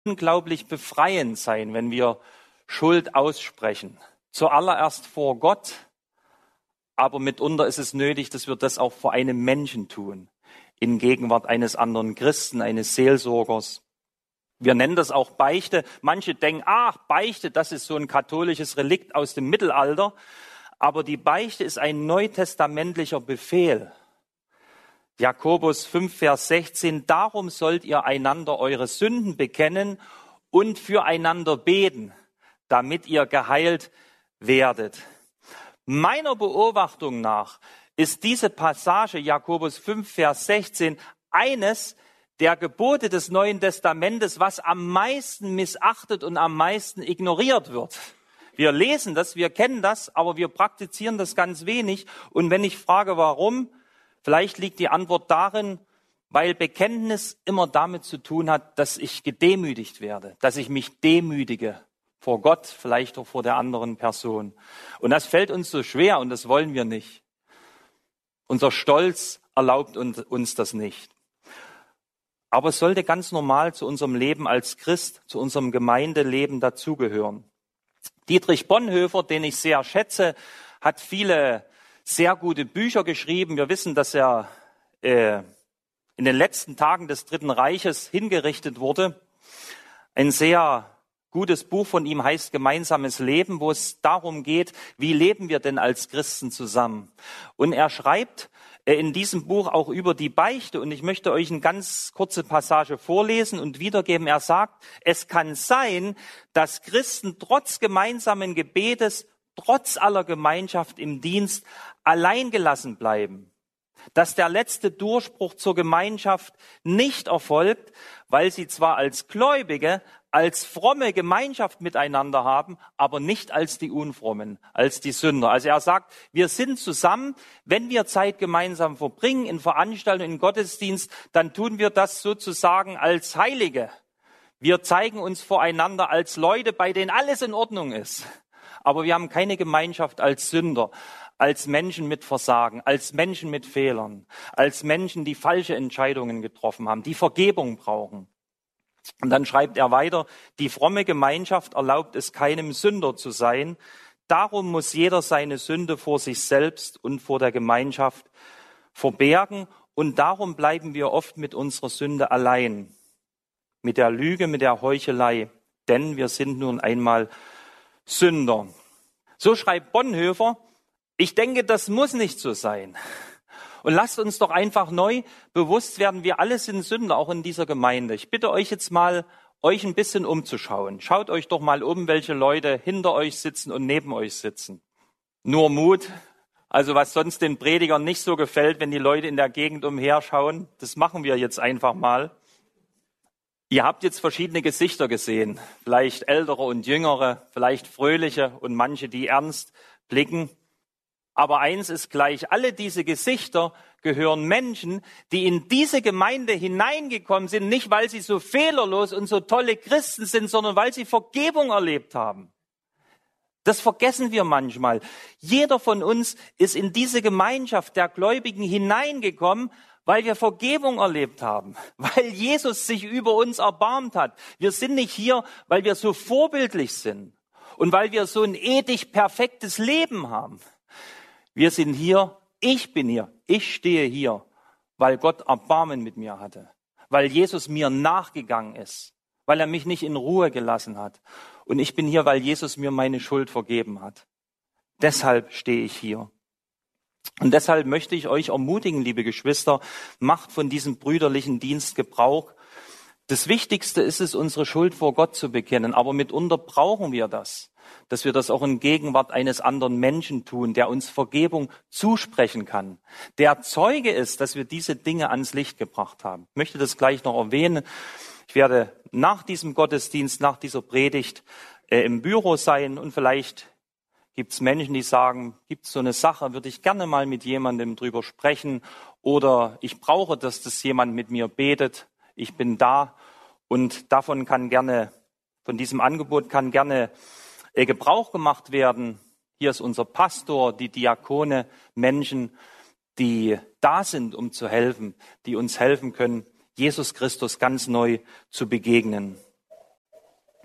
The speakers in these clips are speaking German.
unglaublich befreiend sein, wenn wir Schuld aussprechen. Zuallererst vor Gott, aber mitunter ist es nötig, dass wir das auch vor einem Menschen tun, in Gegenwart eines anderen Christen, eines Seelsorgers. Wir nennen das auch Beichte. Manche denken, Beichte, das ist so ein katholisches Relikt aus dem Mittelalter. Aber die Beichte ist ein neutestamentlicher Befehl. Jakobus 5, Vers 16, darum sollt ihr einander eure Sünden bekennen und füreinander beten, damit ihr geheilt werdet. Meiner Beobachtung nach ist diese Passage, Jakobus 5, Vers 16, eines der Gebote des Neuen Testamentes, was am meisten missachtet und am meisten ignoriert wird. Wir lesen das, wir kennen das, aber wir praktizieren das ganz wenig. Und wenn ich frage, warum, vielleicht liegt die Antwort darin, weil Bekenntnis immer damit zu tun hat, dass ich gedemütigt werde, dass ich mich demütige vor Gott, vielleicht auch vor der anderen Person. Und das fällt uns so schwer und das wollen wir nicht. Unser Stolz erlaubt uns das nicht. Aber es sollte ganz normal zu unserem Leben als Christ, zu unserem Gemeindeleben dazugehören. Dietrich Bonhoeffer, den ich sehr schätze, hat viele sehr gute Bücher geschrieben. Wir wissen, dass er in den letzten Tagen des Dritten Reiches hingerichtet wurde. Ein sehr gutes Buch von ihm heißt Gemeinsames Leben, wo es darum geht, wie leben wir denn als Christen zusammen. Und er schreibt in diesem Buch auch über die Beichte. Und ich möchte euch eine ganz kurze Passage vorlesen und wiedergeben. Er sagt, es kann sein, dass Christen trotz gemeinsamen Gebetes, trotz aller Gemeinschaft im Dienst allein gelassen bleiben. Dass der letzte Durchbruch zur Gemeinschaft nicht erfolgt, weil sie zwar als Gläubige, als fromme Gemeinschaft miteinander haben, aber nicht als die Unfrommen, als die Sünder. Also er sagt, wir sind zusammen, wenn wir Zeit gemeinsam verbringen, in Veranstaltungen, in Gottesdienst, dann tun wir das sozusagen als Heilige. Wir zeigen uns voreinander als Leute, bei denen alles in Ordnung ist. Aber wir haben keine Gemeinschaft als Sünder, als Menschen mit Versagen, als Menschen mit Fehlern, als Menschen, die falsche Entscheidungen getroffen haben, die Vergebung brauchen. Und dann schreibt er weiter, die fromme Gemeinschaft erlaubt es keinem Sünder zu sein. Darum muss jeder seine Sünde vor sich selbst und vor der Gemeinschaft verbergen. Und darum bleiben wir oft mit unserer Sünde allein, mit der Lüge, mit der Heuchelei. Denn wir sind nun einmal Sünder. So schreibt Bonhoeffer. Ich denke, das muss nicht so sein. Und lasst uns doch einfach neu bewusst werden, wir alle sind Sünder, auch in dieser Gemeinde. Ich bitte euch jetzt mal, euch ein bisschen umzuschauen. Schaut euch doch mal um, welche Leute hinter euch sitzen und neben euch sitzen. Nur Mut, also was sonst den Predigern nicht so gefällt, wenn die Leute in der Gegend umherschauen, das machen wir jetzt einfach mal. Ihr habt jetzt verschiedene Gesichter gesehen, vielleicht ältere und jüngere, vielleicht fröhliche und manche, die ernst blicken. Aber eins ist gleich, alle diese Gesichter gehören Menschen, die in diese Gemeinde hineingekommen sind, nicht weil sie so fehlerlos und so tolle Christen sind, sondern weil sie Vergebung erlebt haben. Das vergessen wir manchmal. Jeder von uns ist in diese Gemeinschaft der Gläubigen hineingekommen, weil wir Vergebung erlebt haben, weil Jesus sich über uns erbarmt hat. Wir sind nicht hier, weil wir so vorbildlich sind und weil wir so ein ethisch perfektes Leben haben. Wir sind hier, ich bin hier, ich stehe hier, weil Gott Erbarmen mit mir hatte, weil Jesus mir nachgegangen ist, weil er mich nicht in Ruhe gelassen hat. Und ich bin hier, weil Jesus mir meine Schuld vergeben hat. Deshalb stehe ich hier. Und deshalb möchte ich euch ermutigen, liebe Geschwister, macht von diesem brüderlichen Dienst Gebrauch. Das Wichtigste ist es, unsere Schuld vor Gott zu bekennen, aber mitunter brauchen wir das. Dass wir das auch in Gegenwart eines anderen Menschen tun, der uns Vergebung zusprechen kann, der Zeuge ist, dass wir diese Dinge ans Licht gebracht haben. Ich möchte das gleich noch erwähnen. Ich werde nach diesem Gottesdienst, nach dieser Predigt im Büro sein und vielleicht gibt es Menschen, die sagen, gibt es so eine Sache, würde ich gerne mal mit jemandem drüber sprechen oder ich brauche, dass das jemand mit mir betet. Ich bin da und von diesem Angebot kann gerne Gebrauch gemacht werden. Hier ist unser Pastor, die Diakone, Menschen, die da sind, um zu helfen, die uns helfen können, Jesus Christus ganz neu zu begegnen.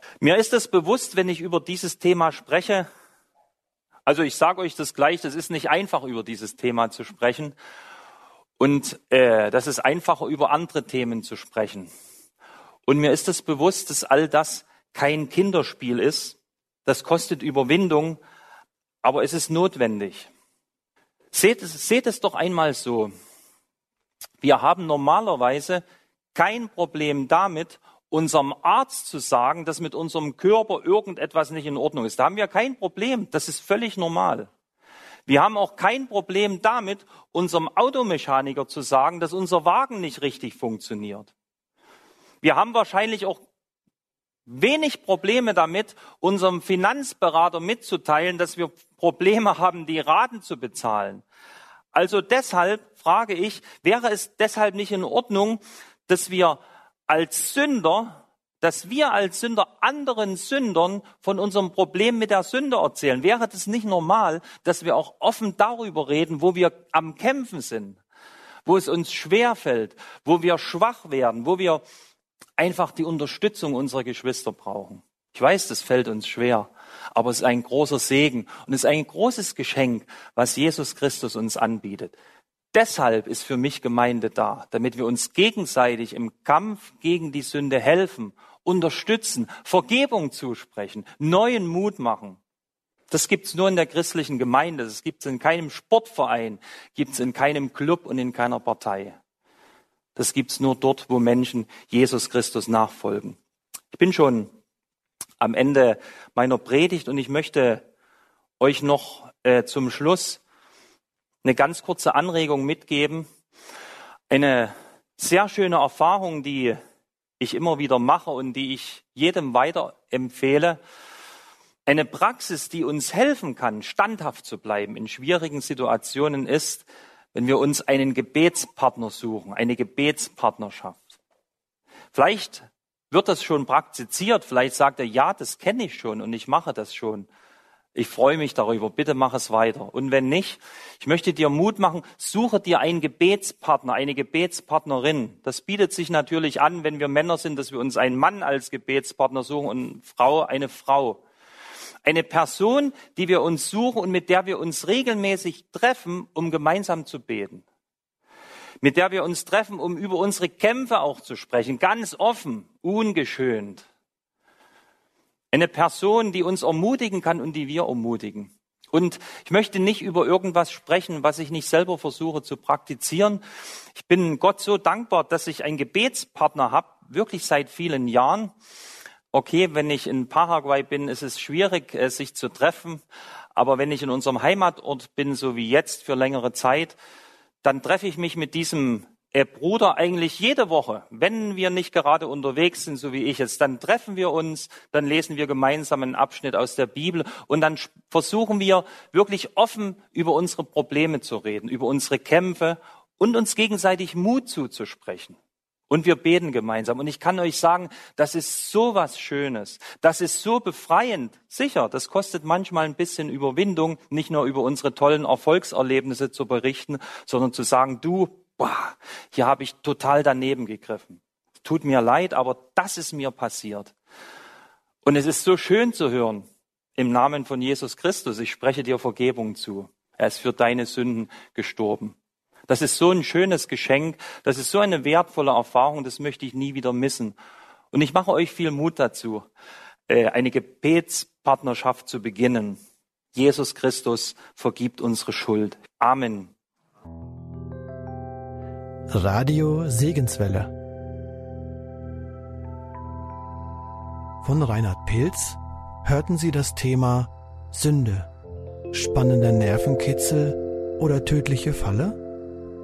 Mir ist es bewusst, wenn ich über dieses Thema spreche, also ich sage euch das gleich, das ist nicht einfach, über dieses Thema zu sprechen. Und das ist einfacher, über andere Themen zu sprechen. Und mir ist es bewusst, dass all das kein Kinderspiel ist. Das kostet Überwindung, aber es ist notwendig. Seht es doch einmal so. Wir haben normalerweise kein Problem damit, unserem Arzt zu sagen, dass mit unserem Körper irgendetwas nicht in Ordnung ist. Da haben wir kein Problem. Das ist völlig normal. Wir haben auch kein Problem damit, unserem Automechaniker zu sagen, dass unser Wagen nicht richtig funktioniert. Wir haben wahrscheinlich auch wenig Probleme damit, unserem Finanzberater mitzuteilen, dass wir Probleme haben, die Raten zu bezahlen. Also deshalb frage ich, wäre es deshalb nicht in Ordnung, dass wir als Sünder anderen Sündern von unserem Problem mit der Sünde erzählen? Wäre das nicht normal, dass wir auch offen darüber reden, wo wir am Kämpfen sind, wo es uns schwerfällt, wo wir schwach werden, wo wir einfach die Unterstützung unserer Geschwister brauchen? Ich weiß, das fällt uns schwer, aber es ist ein großer Segen und es ist ein großes Geschenk, was Jesus Christus uns anbietet. Deshalb ist für mich Gemeinde da, damit wir uns gegenseitig im Kampf gegen die Sünde helfen, unterstützen, Vergebung zusprechen, neuen Mut machen. Das gibt's nur in der christlichen Gemeinde, das gibt's in keinem Sportverein, gibt's in keinem Club und in keiner Partei. Das gibt's nur dort, wo Menschen Jesus Christus nachfolgen. Ich bin schon am Ende meiner Predigt und ich möchte euch noch zum Schluss eine ganz kurze Anregung mitgeben. Eine sehr schöne Erfahrung, die ich immer wieder mache und die ich jedem weiterempfehle. Eine Praxis, die uns helfen kann, standhaft zu bleiben in schwierigen Situationen ist, wenn wir uns einen Gebetspartner suchen, eine Gebetspartnerschaft. Vielleicht wird das schon praktiziert, vielleicht sagt er, ja, das kenne ich schon und ich mache das schon. Ich freue mich darüber, bitte mach es weiter. Und wenn nicht, ich möchte dir Mut machen, suche dir einen Gebetspartner, eine Gebetspartnerin. Das bietet sich natürlich an, wenn wir Männer sind, dass wir uns einen Mann als Gebetspartner suchen und eine Frau. Eine Person, die wir uns suchen und mit der wir uns regelmäßig treffen, um gemeinsam zu beten. Mit der wir uns treffen, um über unsere Kämpfe auch zu sprechen, ganz offen, ungeschönt. Eine Person, die uns ermutigen kann und die wir ermutigen. Und ich möchte nicht über irgendwas sprechen, was ich nicht selber versuche zu praktizieren. Ich bin Gott so dankbar, dass ich einen Gebetspartner habe, wirklich seit vielen Jahren. Okay, wenn ich in Paraguay bin, ist es schwierig, sich zu treffen. Aber wenn ich in unserem Heimatort bin, so wie jetzt für längere Zeit, dann treffe ich mich mit diesem Bruder eigentlich jede Woche. Wenn wir nicht gerade unterwegs sind, so wie ich jetzt, dann treffen wir uns, dann lesen wir gemeinsam einen Abschnitt aus der Bibel und dann versuchen wir wirklich offen über unsere Probleme zu reden, über unsere Kämpfe und uns gegenseitig Mut zuzusprechen. Und wir beten gemeinsam. Und ich kann euch sagen, das ist so was Schönes. Das ist so befreiend. Sicher, das kostet manchmal ein bisschen Überwindung, nicht nur über unsere tollen Erfolgserlebnisse zu berichten, sondern zu sagen, hier habe ich total daneben gegriffen. Tut mir leid, aber das ist mir passiert. Und es ist so schön zu hören, im Namen von Jesus Christus, ich spreche dir Vergebung zu. Er ist für deine Sünden gestorben. Das ist so ein schönes Geschenk, das ist so eine wertvolle Erfahrung, das möchte ich nie wieder missen. Und ich mache euch viel Mut dazu, eine Gebetspartnerschaft zu beginnen. Jesus Christus vergibt unsere Schuld. Amen. Radio Segenswelle von Reinhard Pilz hörten Sie das Thema Sünde, spannender Nervenkitzel oder tödliche Falle?